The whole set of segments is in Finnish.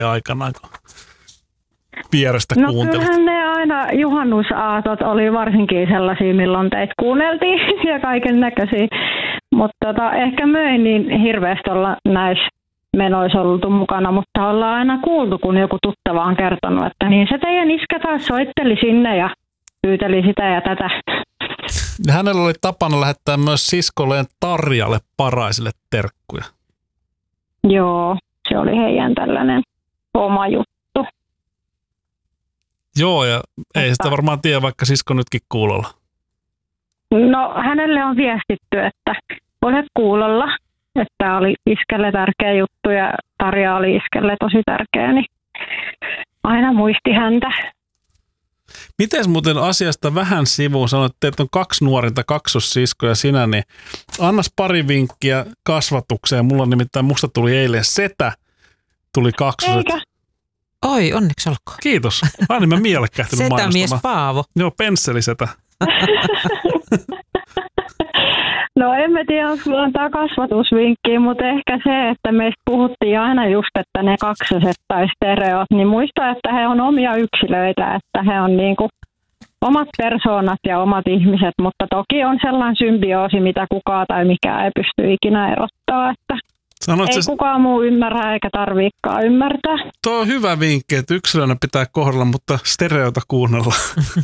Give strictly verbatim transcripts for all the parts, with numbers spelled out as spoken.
aikanaan, kun vierestä no, kuuntelit? No kyllähän ne aina juhannusaatot oli varsinkin sellaisia, milloin teitä kuunneltiin ja kaiken näköisiä. Mutta tota, ehkä me ei niin hirveästi olla näissä menoissa oltu mukana, mutta ollaan aina kuultu, kun joku tuttava on kertonut, että niin se teidän iskä taas soitteli sinne ja pyyteli sitä ja tätä. Ja hänellä oli tapana lähettää myös siskolleen Tarjalle Paraisille terkkuja. Joo, se oli heidän tällainen oma juttu. Joo, ja ei Mutta... sitä varmaan tiedä, vaikka sisko nytkin kuulolla. No, hänelle on viestitty, että olet kuulolla, että tämä oli iskelle tärkeä juttu ja Tarja oli iskelle tosi tärkeä, niin aina muisti häntä. Miten muuten asiasta vähän sivuun sanoit, että teitä on kaksi nuorinta kaksossiskoja sinä, niin annas pari vinkkiä kasvatukseen. Mulla nimittäin, musta tuli eilen setä, tuli kaksoset. Eikä. Oi, onneksi olkoon. Kiitos. Aina mä mielekkähtynyt mainostamaan. Setämies Paavo. Joo, pensselisetä. No en mä tiedä, onko sulla antaa kasvatusvinkkiä, mutta ehkä se, että meistä puhuttiin aina just, että ne kaksoset tai stereot, niin muista, että he on omia yksilöitä, että he on niinku omat persoonat ja omat ihmiset, mutta toki on sellainen symbioosi, mitä kukaan tai mikään ei pysty ikinä erottaa, että Sanoit ei se... kukaan muu ymmärrä eikä tarviikaan ymmärtää. Tuo on hyvä vinkki, että yksilönä pitää kohdella, mutta stereota kuunnella.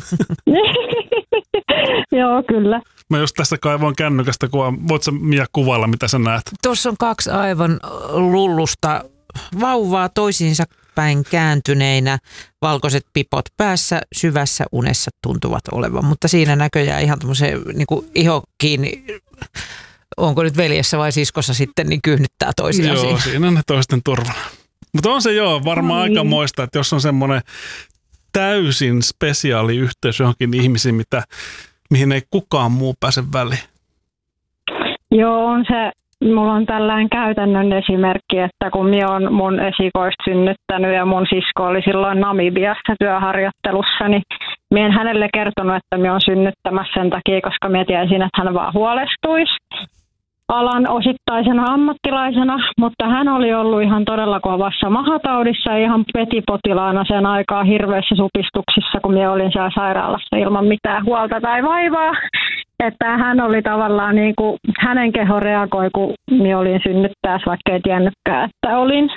Joo, kyllä. Mä just tässä kaivoin kännykästä kuvaa. Voit sä Mia kuvailla, mitä sä näet? Tuossa on kaksi aivan lullusta vauvaa toisiinsa päin kääntyneinä. Valkoiset pipot päässä, syvässä unessa tuntuvat olevan. Mutta siinä näköjään ihan tämmöisen niin kuin iho kiinni, onko nyt veljessä vai siskossa sitten, niin kyhnyttää toisiaan. Joo, siinä, siinä ne toisten turvana. Mutta on se joo, varmaan Ai. aika moista, että jos on semmoinen täysin spesiaali yhteys johonkin ihmisiin, mitä, mihin ei kukaan muu pääse väliin. Joo, on se. Mulla on tällainen käytännön esimerkki, että kun minä olen mun esikoista synnyttänyt ja mun sisko oli silloin Namibiassa työharjoittelussa, niin minä en hänelle kertonut, että minä olen synnyttämässä sen takia, koska minä tiesin, että hän vaan huolestuisi alan osittaisena ammattilaisena, mutta hän oli ollut ihan todella kovassa mahataudissa ja ihan petipotilaana sen aikaa hirveissä supistuksissa, kun minä olin siellä sairaalassa ilman mitään huolta tai vaivaa. Että hän oli tavallaan niin kuin, hänen keho reagoi, kun minä olin synnyttäessä, vaikka ei tiennytkään, että olin.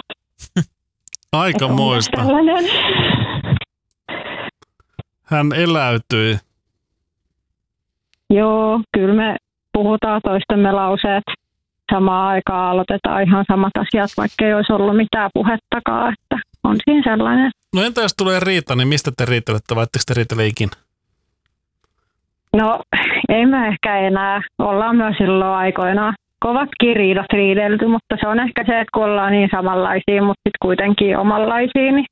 Aika moista. Hän eläytyi. Joo, kyllä me puhutaan toistemme lauseet. Samaan aikaan aloitetaan ihan samat asiat, vaikka ei olisi ollut mitään puhettakaan, että on siinä sellainen. No entä jos tulee riita, niin mistä te riitelette vai etteikö te riitele ikinä? No ei me ehkä enää. Ollaan myös silloin aikoinaan kovatkin riidat riidelty, mutta se on ehkä se, että kun ollaan niin samanlaisia, mutta sitten kuitenkin omanlaisia, niin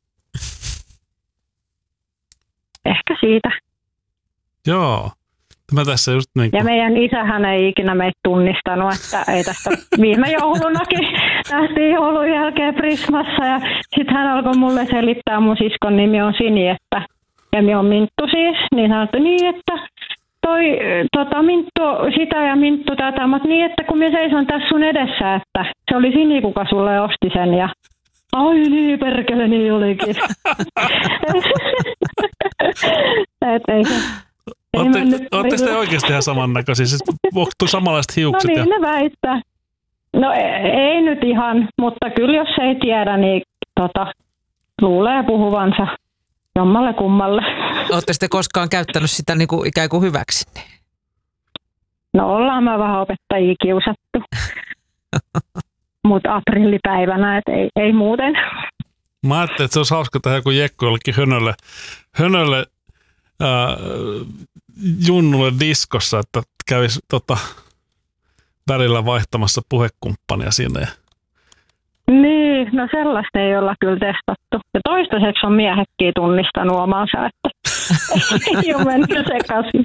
ehkä siitä. Joo. Mä tässä just niin kuin... Ja meidän isähän ei ikinä meitä tunnistanut, että ei tästä viime joulunakin nähtiin joulun jälkeen Prismassa ja sitten hän alkoi mulle selittää, mun siskon nimi on Sini, että ja minä on Minttu siis, niin hän sanoi, niin että toi tota, Minttu sitä ja Minttu tätä, mutta niin, että kun minä seison tässä sun edessä, että se oli Sini, kuka sulle osti sen ja ai niin, perkele, niin olikin. Et ei se... Oletteko te oikeasti ihan samannäköisiä? Siis onko samanlaiset hiukset? No niin, ja... ne väittää. No ei, ei nyt ihan, mutta kyllä jos ei tiedä, niin tota, luulee puhuvansa jommalle kummalle. Oletteko te koskaan käyttänyt sitä niin kuin ikään kuin hyväksi? No ollaan me vähän opettajia kiusattu. Mutta aprillipäivänä, et ei, ei muuten. Mä ajattelin, että se olisi hauska tehdä joku jekku jollekin hönölle, hönölle Äh, junnulle diskossa, että kävisi tota, välillä vaihtamassa puhekumppania siinä. Ja... Niin, no sellaista ei olla kyllä testattu. Ja toistaiseksi on miehetkin tunnistanut omansa, että ei ole mennyt sekaisin.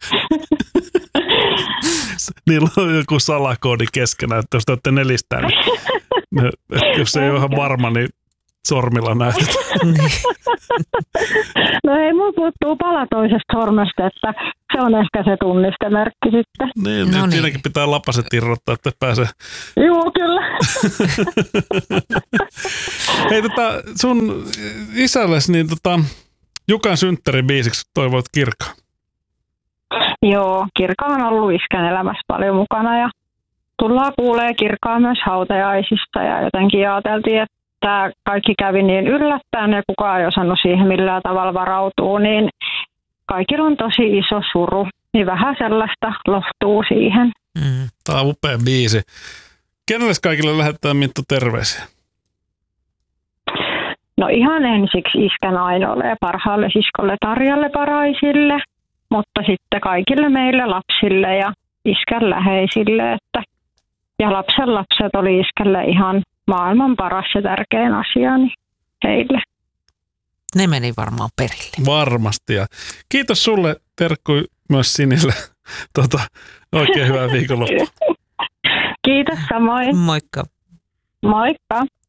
Niillä on joku salakoodi keskenään, että jos te olette nelistään, niin jos ei ole ihan varma, niin sormilla näytetään. No ei, mulla puuttuu pala toisesta sormesta, että Se on ehkä se tunnistemerkki sitten. Niin, No niin. niin. Siinäkin pitää lapaset irrottaa, että pääsee. Joo, kyllä. Hei, tota, sun isällesi, niin tota, Jukan synttäribiisiksi toivoit Kirkka. Joo, Kirka on ollut iskän elämässä paljon mukana ja tullaan kuulee Kirkaa myös hautajaisista ja jotenkin ajateltiin, että tämä kaikki kävi niin yllättäen ja kukaan ei osannut siihen millään tavalla varautua, niin kaikilla on tosi iso suru, niin vähän sellaista lohtuu siihen. Mm. Tämä on upea biisi. Kenelle kaikille lähettää Minttu terveisiä? No ihan ensiksi iskän ainoalle ja parhaalle siskolle Tarjalle Paraisille, mutta sitten kaikille meille lapsille ja iskän läheisille, että ja lapsen lapset oli iskälle ihan maailman paras ja tärkein asia niin heille. Ne meni varmaan perille. Varmasti. Ja kiitos sulle, terkku myös Sinille. Tota, oikein hyvää viikonloppua. Kiitos samoin. Moikka. Moikka.